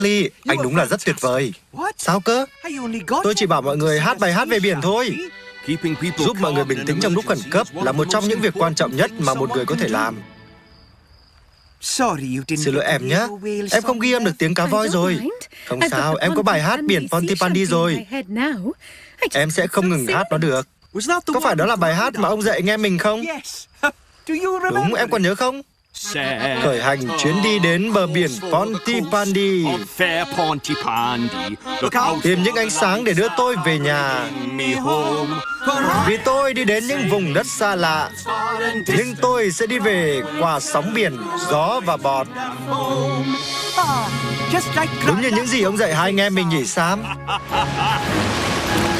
Lee, anh đúng là rất tuyệt vời. Sao cơ? Tôi chỉ bảo mọi người hát bài hát về biển thôi. Giúp mọi người bình tĩnh trong lúc khẩn cấp là một trong những việc quan trọng nhất mà một người có thể làm. Xin lỗi em nhé, em không ghi âm được tiếng cá voi rồi. Không sao, em có bài hát biển Pontypandy rồi. Em sẽ không ngừng hát nó được. Có phải đó là bài hát mà ông dạy anh em mình không? Đúng, em còn nhớ không? Khởi hành chuyến đi đến bờ biển Pontypandy, tìm những ánh sáng để đưa tôi về nhà. Vì tôi đi đến những vùng đất xa lạ, nhưng tôi sẽ đi về qua sóng biển, gió và bọt. Đúng như những gì ông dạy hai anh em mình nhỉ Sam?